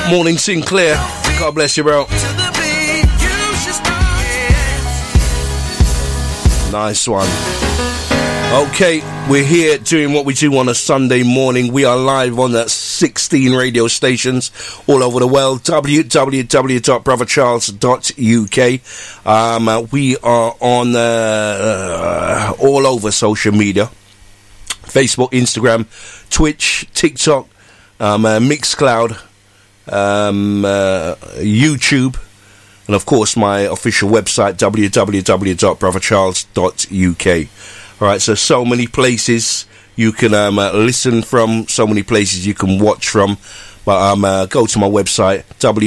Morning, Sinclair. God bless you, bro. Nice one. Okay, we're here doing what we do on a Sunday morning. We are live on the 16 radio stations all over the world. www.brothercharles.uk. We are on all over social media. Facebook, Instagram, Twitch, TikTok, Mixcloud, YouTube, and of course my official website, www.brothercharles.uk. Alright, so many places you can listen from, so many places you can watch from. But go to my website,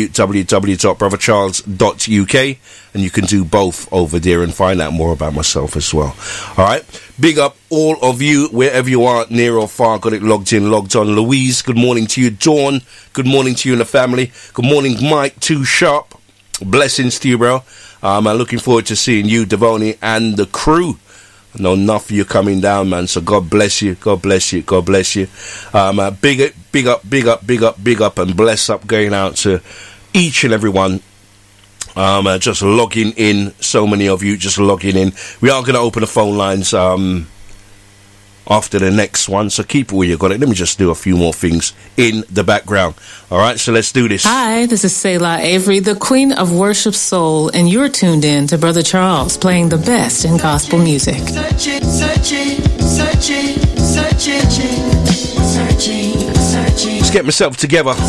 www.brothercharles.uk, and you can do both over there and find out more about myself as well. Alright, big up all of you, wherever you are, near or far, got it logged in, logged on. Louise, good morning to you. Dawn, good morning to you and the family. Good morning, Mike, Too Sharp. Blessings to you, bro. I'm looking forward to seeing you, Devoni, and the crew. I know enough of you coming down, man, so God bless you, God bless you, God bless you. Big up, and bless up going out to each and every one. Just logging in, so many of you just logging in. We are going to open the phone lines after the next one, so keep it where you got it. Let me just do a few more things in the background. All right, so let's do this. Hi, this is Selah Avery, the Queen of Worship Soul, and you're tuned in to Brother Charles playing the best in gospel music. Searching. Let's get myself together.